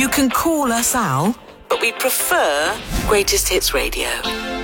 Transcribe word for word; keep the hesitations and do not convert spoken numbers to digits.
You can call us Al, but we prefer Greatest Hits Radio.